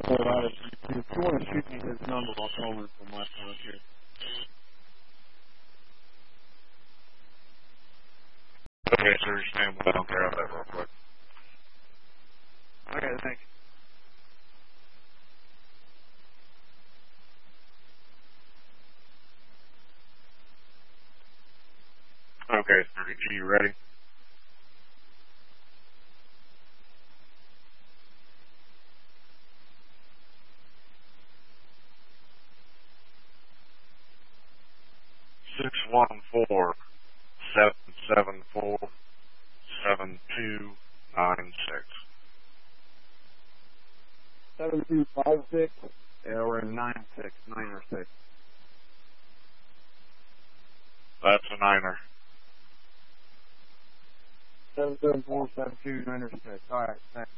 If you want to shoot me his number, I'll call him from my phone here. Okay, sir, stand by. I'll grab that real quick. Okay, thanks. Okay, sir, are you ready? Six 774-7296. 7256. Yeah, we're in 96, 9 or 6. That's a niner. 774-7296. All right, thanks.